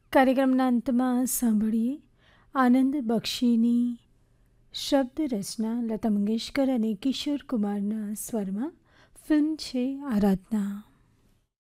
કાર્યક્રમના અંતમાં સાંભળીએ આનંદ બક્ષીની શબ્દ રચના લતા મંગેશકર અને કિશોર કુમારના સ્વરમાં. ફિલ્મ છે આરાધના.